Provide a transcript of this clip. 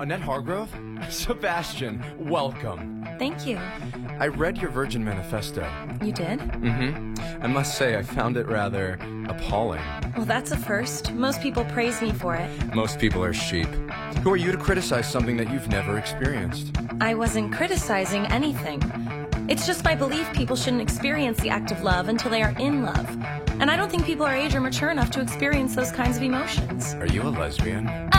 Annette Hargrove? Sebastian, welcome. Thank you. I read your Virgin Manifesto. You did? I must say, I found it rather appalling. Well, that's a first. Most people praise me for it. Most people are sheep. Who are you to criticize something that you've never experienced? I wasn't criticizing anything. It's just my belief people shouldn't experience the act of love until they are in love. And I don't think people our age are mature enough to experience those kinds of emotions. Are you a lesbian?